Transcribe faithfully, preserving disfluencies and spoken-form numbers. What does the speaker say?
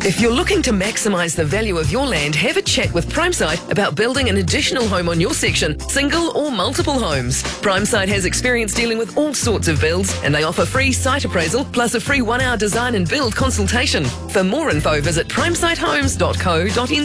If you're looking to maximise the value of your land, have a chat with Primesite about building an additional home on your section, single or multiple homes. Primesite has experience dealing with all sorts of builds, and they offer free site appraisal plus a free one-hour design and build consultation. For more info, visit primesite homes dot co dot n z.